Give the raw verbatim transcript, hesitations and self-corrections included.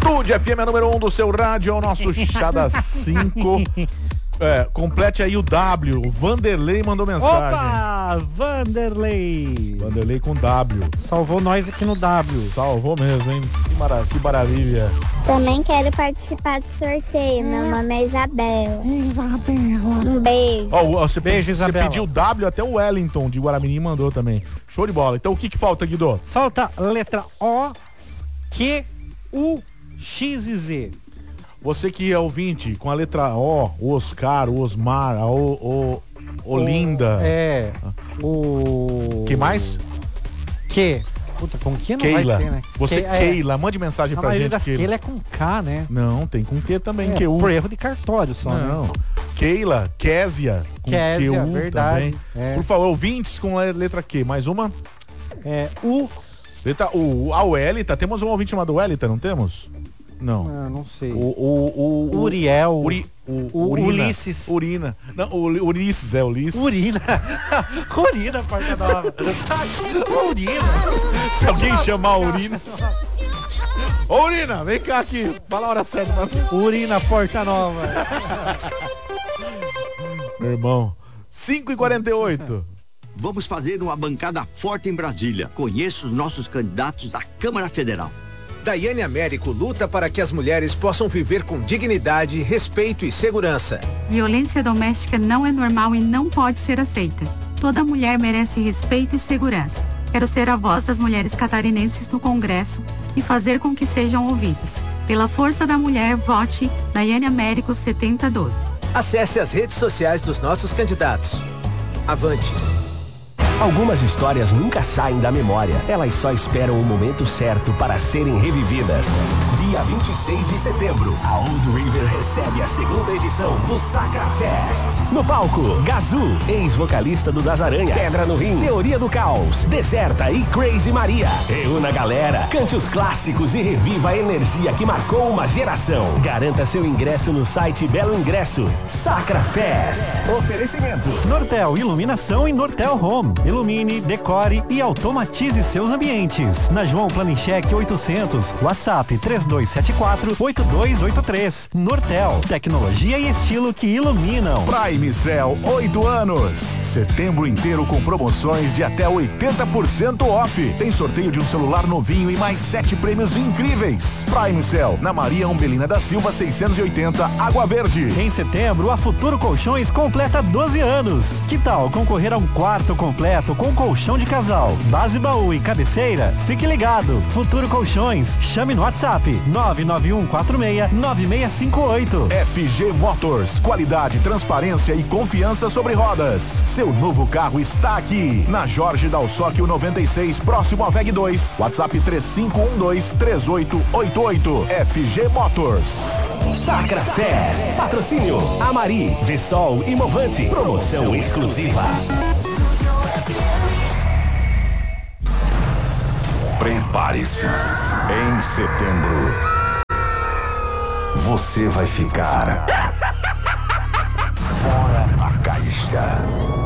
Atitude F M, a número um do seu rádio, é o nosso chá das cinco. É, complete aí o W. O Vanderlei mandou mensagem. Opa! Vanderlei. Vanderlei com W. Salvou nós aqui no W. Salvou mesmo, hein? Que, mara que maravilha. Também quero participar do sorteio. Meu nome é Isabela. Isabela. Um beijo. Oh, você, Beijo, você Isabela. pediu W, até o Wellington de Guaramirim mandou também. Show de bola. Então o que que falta, Guido? Falta letra O, Q, U, X e Z. Você que é ouvinte, com a letra O, o Oscar, o Osmar, a O, o, Olinda. É. O... Que mais? Que? Puta, com que não Keila. vai ter, né? Você, que, é. Keila, mande mensagem A pra maioria gente. das Keila. Keila é com K, né? Não, tem com Q também, É, Q U. por erro de cartório só, Não. né? Keila, Késia, com Késia, Q U verdade. também. É. Por favor, ouvintes com a letra Q. Mais uma? É, U. Letra U. A Welita. Temos um ouvinte chamado Welita, não temos? Não. Ah, não sei. O, o, o, Uriel. Uri, o, o Urina. Ulisses. Urina. Não, o Ulisses, é Ulisses. Urina. Urina, porta nova. Urina. Se alguém chamar Urina. Ô, Urina, vem cá aqui. Fala a hora certa. Urina, porta nova. Meu irmão. cinco e quarenta e oito. Vamos fazer uma bancada forte em Brasília. Conheça os nossos candidatos à Câmara Federal. Daiane Américo luta para que as mulheres possam viver com dignidade, respeito e segurança. Violência doméstica não é normal e não pode ser aceita. Toda mulher merece respeito e segurança. Quero ser a voz das mulheres catarinenses no Congresso e fazer com que sejam ouvidas. Pela força da mulher, vote Daiane Américo setenta doze. Acesse as redes sociais dos nossos candidatos. Avante! Algumas histórias nunca saem da memória. Elas só esperam o momento certo para serem revividas. Dia vinte e seis de setembro, a Old River recebe a segunda edição do Sacra Fest. No palco, Gazu, ex-vocalista do Das Aranha, Pedra no Rim, Teoria do Caos, Deserta e Crazy Maria. Reúna a galera, cante os clássicos e reviva a energia que marcou uma geração. Garanta seu ingresso no site Belo Ingresso. Sacra Fest. Oferecimento: Nortel Iluminação e Nortel Home. Ilumine, decore e automatize seus ambientes. Na João Planencheck oitocentos, WhatsApp três dois sete quatro, oito dois oito três. Nortel, tecnologia e estilo que iluminam. Prime Cell, oito anos. Setembro inteiro com promoções de até oitenta por cento off. Tem sorteio de um celular novinho e mais sete prêmios incríveis. Prime Cell, na Maria Umbelina da Silva seiscentos e oitenta, Água Verde. Em setembro, a Futuro Colchões completa doze anos. Que tal concorrer a um quarto completo com colchão de casal, base, baú e cabeceira? Fique ligado. Futuro Colchões. Chame no WhatsApp nove nove um quatro seis nove seis cinco oito. F G Motors, qualidade, transparência e confiança sobre rodas. Seu novo carro está aqui. Na Jorge Dalsóquio noventa e seis, próximo a V E G dois. WhatsApp três cinco um dois três oito oito oito. F G Motors. Sacra Fest. Patrocínio: Amari, Vessol e Movante. Promoção exclusiva. Prepare-se. Em setembro, você vai ficar fora da caixa.